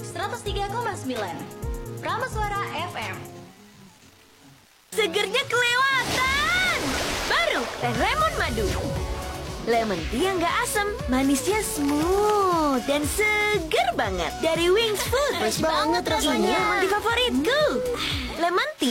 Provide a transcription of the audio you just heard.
103,9 Prameswara FM. Segernya kelewatan. Baru teh lemon madu. Lemon tea yang gak asam, manisnya smooth dan seger banget. Dari Wings Food, Fresh banget rasanya. Lemon tea favoritku. Lemon tea